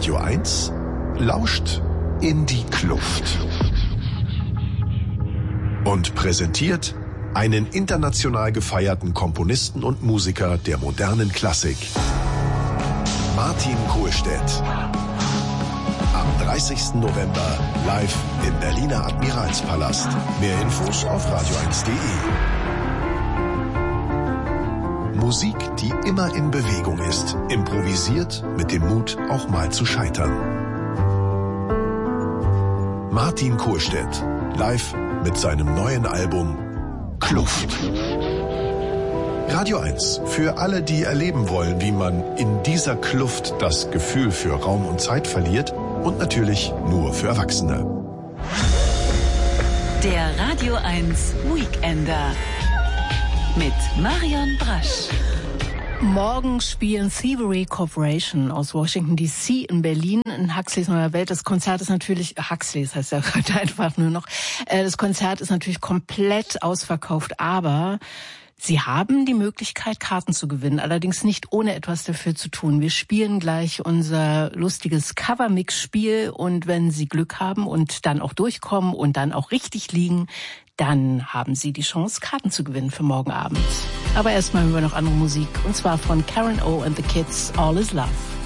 Radio 1 lauscht in die Kluft und präsentiert einen international gefeierten Komponisten und Musiker der modernen Klassik, Martin Kohlstedt. Am 30. November live im Berliner Admiralspalast. Mehr Infos auf radio1.de. Musik, die immer in Bewegung ist, improvisiert mit dem Mut, auch mal zu scheitern. Martin Kohlstedt, live mit seinem neuen Album Kluft. Radio 1, für alle, die erleben wollen, wie man in dieser Kluft das Gefühl für Raum und Zeit verliert, und natürlich nur für Erwachsene. Der Radio 1 Weekender mit Marion Brasch. Morgen spielen Thievery Corporation aus Washington D.C. in Berlin in Huxleys Neuer Welt. Das Konzert ist natürlich, Huxleys heißt ja heute einfach nur noch, das Konzert ist natürlich komplett ausverkauft, aber Sie haben die Möglichkeit, Karten zu gewinnen, allerdings nicht ohne etwas dafür zu tun. Wir spielen gleich unser lustiges Cover-Mix-Spiel und wenn Sie Glück haben und dann auch durchkommen und dann auch richtig liegen, dann haben Sie die Chance, Karten zu gewinnen für morgen Abend. Aber erstmal hören wir noch andere Musik, und zwar von Karen O and the Kids, All is Love.